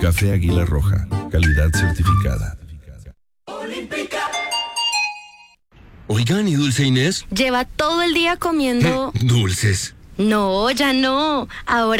Café Águila Roja, calidad certificada. Oigan, ¿y Dulce Inés? Lleva todo el día comiendo... Dulces. No, ya no. Ahora